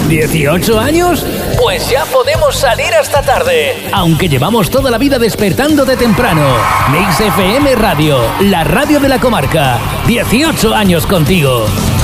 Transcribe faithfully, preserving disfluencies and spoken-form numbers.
¿dieciocho años? Pues ya podemos salir hasta tarde. Aunque llevamos toda la vida despertando de temprano. Mix F M Radio, la radio de la comarca. dieciocho años contigo.